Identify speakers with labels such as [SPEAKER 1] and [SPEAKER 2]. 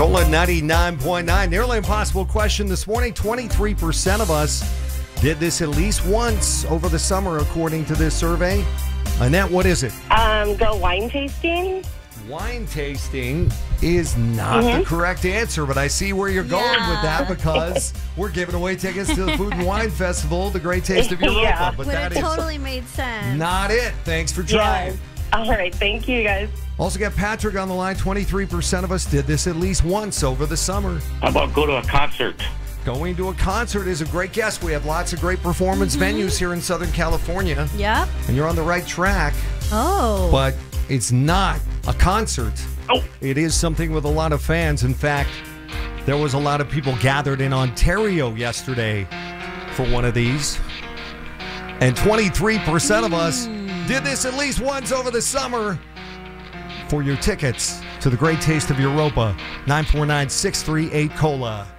[SPEAKER 1] Cola 99.9. Nearly impossible question this morning. 23% of us did this at least once over the summer, according to this survey. Annette, what is it?
[SPEAKER 2] Go wine tasting.
[SPEAKER 1] Wine tasting is not the correct answer, but I see where you're going with that because we're giving away tickets to the Food and Wine Festival, the Great Taste of Europa.
[SPEAKER 2] Yeah.
[SPEAKER 1] But
[SPEAKER 3] Would
[SPEAKER 1] that
[SPEAKER 3] have
[SPEAKER 1] is
[SPEAKER 3] totally made sense.
[SPEAKER 1] not it. Thanks for trying.
[SPEAKER 2] Yes. All right. Thank you, guys.
[SPEAKER 1] Also got Patrick on the line. 23% of us did this at least once over the summer.
[SPEAKER 4] How about go to a concert?
[SPEAKER 1] Going to a concert is a great guess. We have lots of great performance venues here in Southern California.
[SPEAKER 3] Yep.
[SPEAKER 1] And you're on the right track,
[SPEAKER 3] Oh.
[SPEAKER 1] but it's not a concert.
[SPEAKER 4] Oh.
[SPEAKER 1] It is something with a lot of fans. In fact, there was a lot of people gathered in Ontario yesterday for one of these. And 23% of us did this at least once over the summer. For your tickets to the Great Taste of Europa, 949-638-COLA.